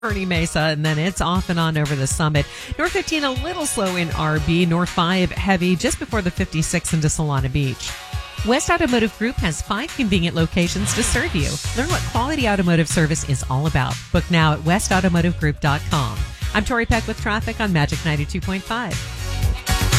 Kearney Mesa, and then it's off and on over the Summit. North 15 a little slow in RB. North 5 heavy just before the 56 into Solana Beach. West Automotive Group has 5 convenient locations to serve you. Learn what quality automotive service is all about. Book now at westautomotivegroup.com. I'm Tori Peck with traffic on Magic 92.5.